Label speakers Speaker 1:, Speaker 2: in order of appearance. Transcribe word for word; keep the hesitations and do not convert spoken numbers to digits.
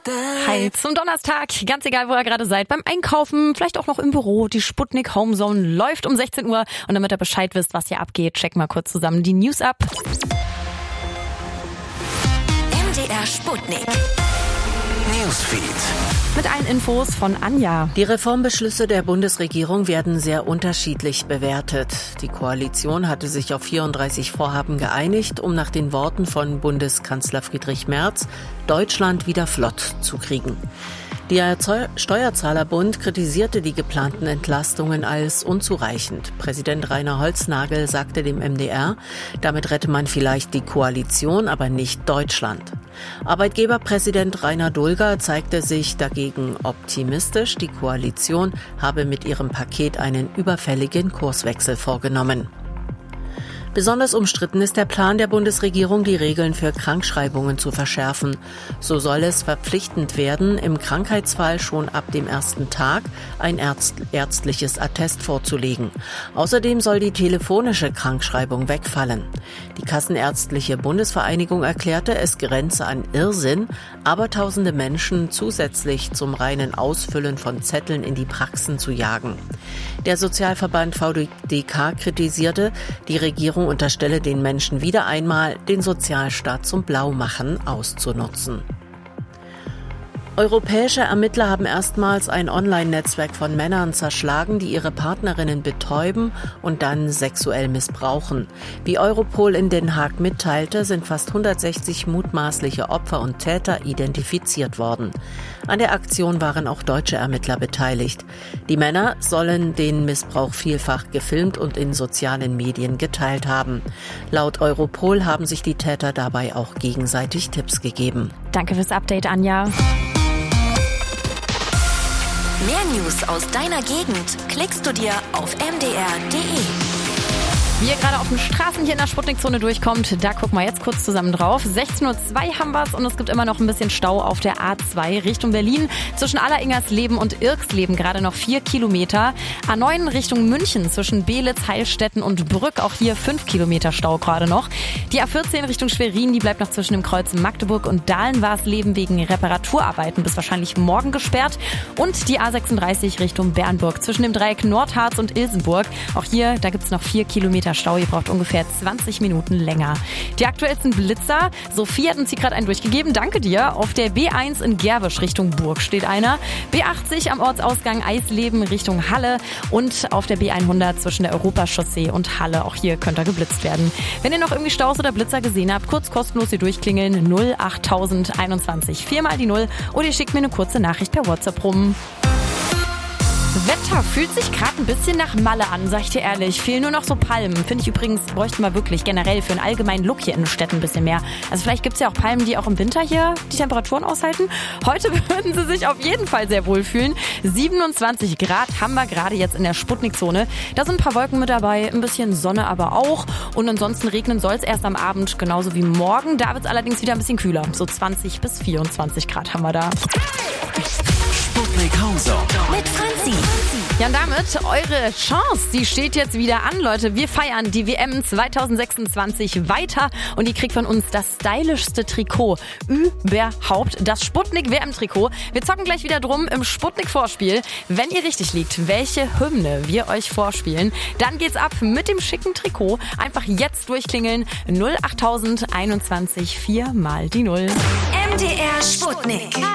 Speaker 1: Hi, zum Donnerstag. Ganz egal, wo ihr gerade seid. Beim Einkaufen, vielleicht auch noch im Büro. Die Sputnik Homezone läuft um sechzehn Uhr. Und damit ihr Bescheid wisst, was hier abgeht, check mal kurz zusammen die News ab.
Speaker 2: M D R Sputnik Newsfeed.
Speaker 1: Mit allen Infos von Anja.
Speaker 3: Die Reformbeschlüsse der Bundesregierung werden sehr unterschiedlich bewertet. Die Koalition hatte sich auf vierunddreißig Vorhaben geeinigt, um nach den Worten von Bundeskanzler Friedrich Merz Deutschland wieder flott zu kriegen. Der Steuerzahlerbund kritisierte die geplanten Entlastungen als unzureichend. Präsident Rainer Holznagel sagte dem M D R, damit rette man vielleicht die Koalition, aber nicht Deutschland. Arbeitgeberpräsident Rainer Dulger zeigte sich dagegen optimistisch. Die Koalition habe mit ihrem Paket einen überfälligen Kurswechsel vorgenommen. Besonders umstritten ist der Plan der Bundesregierung, die Regeln für Krankschreibungen zu verschärfen. So soll es verpflichtend werden, im Krankheitsfall schon ab dem ersten Tag ein ärztliches Attest vorzulegen. Außerdem soll die telefonische Krankschreibung wegfallen. Die Kassenärztliche Bundesvereinigung erklärte, es grenze an Irrsinn, abertausende Menschen zusätzlich zum reinen Ausfüllen von Zetteln in die Praxen zu jagen. Der Sozialverband V D K kritisierte, die Regierung unterstelle den Menschen wieder einmal, den Sozialstaat zum Blaumachen auszunutzen. Europäische Ermittler haben erstmals ein Online-Netzwerk von Männern zerschlagen, die ihre Partnerinnen betäuben und dann sexuell missbrauchen. Wie Europol in Den Haag mitteilte, sind fast hundertsechzig mutmaßliche Opfer und Täter identifiziert worden. An der Aktion waren auch deutsche Ermittler beteiligt. Die Männer sollen den Missbrauch vielfach gefilmt und in sozialen Medien geteilt haben. Laut Europol haben sich die Täter dabei auch gegenseitig Tipps gegeben.
Speaker 1: Danke fürs Update, Anja.
Speaker 2: Mehr News aus deiner Gegend klickst du dir auf m d r punkt d e.
Speaker 1: Wie ihr gerade auf den Straßen hier in der Sputnikzone durchkommt, da gucken wir jetzt kurz zusammen drauf. sechzehn Uhr zwei haben wir's und es gibt immer noch ein bisschen Stau auf der A zwei Richtung Berlin. Zwischen Alleringersleben und Irksleben gerade noch vier Kilometer. A neun Richtung München zwischen Belitz, Heilstätten und Brück. Auch hier fünf Kilometer Stau gerade noch. Die A vierzehn Richtung Schwerin, die bleibt noch zwischen dem Kreuz Magdeburg und Dahlenwarsleben wegen Reparaturarbeiten bis wahrscheinlich morgen gesperrt. Und die A sechsunddreißig Richtung Bernburg zwischen dem Dreieck Nordharz und Ilsenburg. Auch hier, da gibt's noch vier Kilometer Stau. Ihr braucht ungefähr zwanzig Minuten länger. Die aktuellsten Blitzer. Sophie hat uns hier gerade einen durchgegeben. Danke dir. Auf der B eins in Gerwisch Richtung Burg steht einer. B achtzig am Ortsausgang Eisleben Richtung Halle. Und auf der B hundert zwischen der Europachaussee und Halle. Auch hier könnt ihr geblitzt werden. Wenn ihr noch irgendwie Staus oder Blitzer gesehen habt, kurz kostenlos hier durchklingeln. null achttausend einundzwanzig. Viermal die Null. Oder ihr schickt mir eine kurze Nachricht per WhatsApp rum. Wetter fühlt sich gerade ein bisschen nach Malle an, sag ich dir ehrlich. Fehlen nur noch so Palmen. Finde ich übrigens, bräuchten wir wirklich generell für einen allgemeinen Look hier in den Städten ein bisschen mehr. Also vielleicht gibt's ja auch Palmen, die auch im Winter hier die Temperaturen aushalten. Heute würden sie sich auf jeden Fall sehr wohl fühlen. siebenundzwanzig Grad haben wir gerade jetzt in der Sputnikzone. Da sind ein paar Wolken mit dabei, ein bisschen Sonne aber auch. Und ansonsten regnen soll es erst am Abend, genauso wie morgen. Da wird's allerdings wieder ein bisschen kühler. So zwanzig bis vierundzwanzig Grad haben wir da.
Speaker 2: Sputnik Homezone mit Franzi.
Speaker 1: Ja, und damit eure Chance, die steht jetzt wieder an, Leute. Wir feiern die W M zwanzig sechsundzwanzig weiter und ihr kriegt von uns das stylischste Trikot überhaupt, das Sputnik W M-Trikot. Wir zocken gleich wieder drum im Sputnik-Vorspiel. Wenn ihr richtig liegt, welche Hymne wir euch vorspielen, dann geht's ab mit dem schicken Trikot. Einfach jetzt durchklingeln. null achttausend einundzwanzig, vier mal die Null.
Speaker 2: M D R Sputnik.